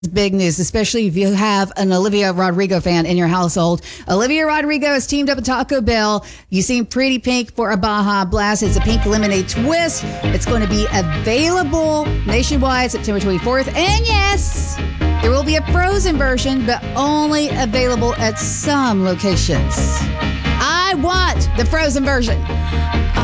Big news, especially if you have an Olivia Rodrigo fan in your household. Olivia Rodrigo has teamed up with Taco Bell. You seen Pretty Pink for a Baja Blast. It's a pink lemonade twist. It's going to be available nationwide September 24th. And yes, there will be a frozen version, but only available at some locations. I want the frozen version.